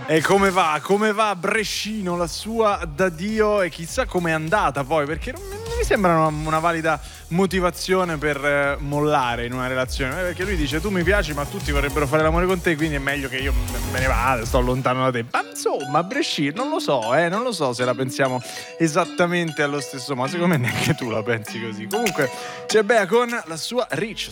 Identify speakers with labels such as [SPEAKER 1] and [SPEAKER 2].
[SPEAKER 1] E come va Brescino, la sua da Dio, e chissà com'è andata poi, perché non mi sembra una valida motivazione per mollare in una relazione, perché lui dice tu mi piaci ma tutti vorrebbero fare l'amore con te, quindi è meglio che io me ne vada, sto lontano da te. Ma insomma Brescino, non lo so se la pensiamo esattamente allo stesso modo, secondo me neanche tu la pensi così. Comunque c'è Bea con la sua Rich